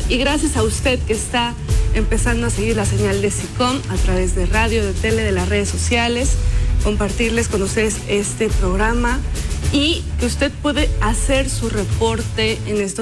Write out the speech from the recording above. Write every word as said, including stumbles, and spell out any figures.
y gracias a usted que está empezando a seguir la señal de SICOM a través de radio, de tele, de las redes sociales, compartirles con ustedes este programa y que usted puede hacer su reporte en estos